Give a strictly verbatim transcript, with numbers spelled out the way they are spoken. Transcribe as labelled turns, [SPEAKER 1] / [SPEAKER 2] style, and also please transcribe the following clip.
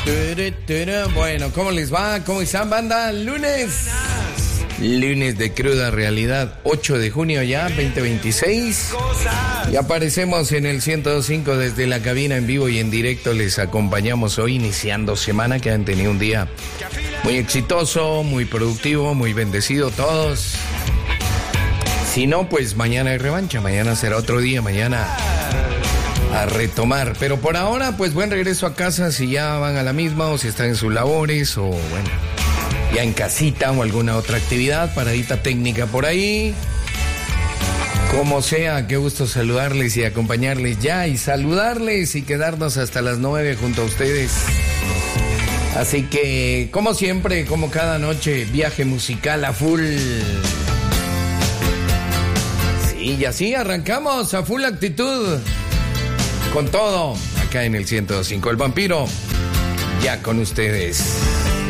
[SPEAKER 1] Bueno, ¿cómo les va? ¿Cómo están, banda? Lunes. Lunes de cruda realidad, ocho de junio ya, veinte veintiséis. Y aparecemos en el ciento dos punto cinco desde la cabina en vivo y en directo. Les acompañamos hoy iniciando semana, que han tenido un día muy exitoso, muy productivo, muy bendecido todos. Si no, pues mañana hay revancha, mañana será otro día, mañana a retomar. Pero por ahora, pues buen regreso a casa si ya van a la misma o si están en sus labores o bueno, ya en casita o alguna otra actividad, paradita técnica por ahí. Como sea, qué gusto saludarles y acompañarles ya y saludarles y quedarnos hasta las nueve junto a ustedes. Así que, como siempre, como cada noche, viaje musical a full. Sí, y así arrancamos a full actitud. Con todo, acá en el ciento dos punto cinco, El Vampiro, ya con ustedes.